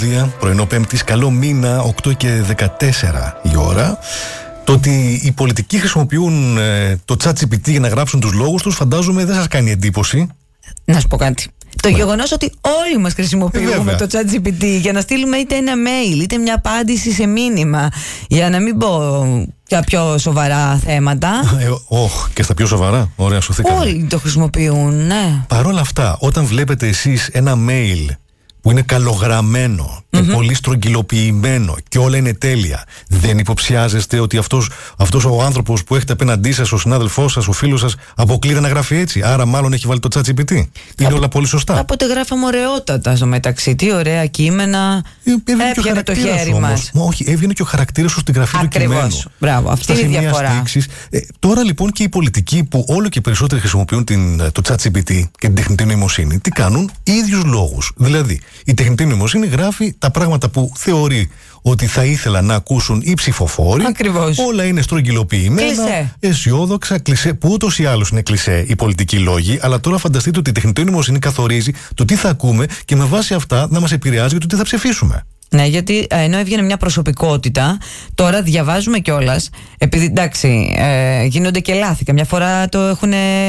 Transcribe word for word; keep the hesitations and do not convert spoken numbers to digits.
τραγούδια. Πρωινό Πέμπτης, καλό μήνα, οκτώ και δεκατέσσερα η ώρα. Το ότι οι πολιτικοί χρησιμοποιούν ε, το ChatGPT για να γράψουν τους λόγους τους, φαντάζομαι δεν σας κάνει εντύπωση. Να σου πω κάτι. Το yeah. γεγονός ότι όλοι μας χρησιμοποιούμε ε, το ChatGPT για να στείλουμε είτε ένα mail είτε μια απάντηση σε μήνυμα, για να μην πω για πιο σοβαρά θέματα. Ε, oh, και στα πιο σοβαρά, ωραία, σωθήκαμε. Όλοι το χρησιμοποιούν, ναι. Παρ' όλα αυτά, όταν βλέπετε εσείς ένα mail που είναι καλογραμμένο και mm-hmm. πολύ στρογγυλοποιημένο και όλα είναι τέλεια, δεν υποψιάζεστε ότι αυτός, αυτός ο άνθρωπος που έχετε απέναντί σας, ο συνάδελφός σας, ο φίλος σας, αποκλείται να γράφει έτσι? Άρα μάλλον έχει βάλει το ChatGPT. Είναι Κάπο... όλα πολύ σωστά. Κάποτε γράφαμε ωραιότατα στο μεταξύ. Τι ωραία κείμενα. Έπιανε το χέρι όμως. μας. Μα όχι, έβγαινε και ο χαρακτήρας σου στην γραφή Ακριβώς. του κειμένου. Μπράβο, αυτή είναι η διαφορά. Ε, τώρα λοιπόν και οι πολιτικοί που όλο και περισσότερο χρησιμοποιούν την, το ChatGPT και την τεχνητή νοημοσύνη, τι κάνουν? ίδιους λόγους. Δηλαδή, η τεχνητή νοημοσύνη γράφει τα πράγματα που θεωρεί ότι θα ήθελα να ακούσουν οι ψηφοφόροι. Ακριβώς. Όλα είναι στρογγυλοποιημένα, αισιόδοξα, κλισέ, που ούτως ή άλλως είναι κλισέ οι πολιτικοί λόγοι. Αλλά τώρα φανταστείτε ότι η τεχνητή νοημοσύνη καθορίζει το τι θα ακούμε και με βάση αυτά να μας επηρεάζει για το τι θα ψηφίσουμε. Ναι, γιατί ενώ έβγαινε μια προσωπικότητα, τώρα διαβάζουμε κιόλας, επειδή εντάξει, ε, γίνονται και λάθη. Καμιά φορά το έχουν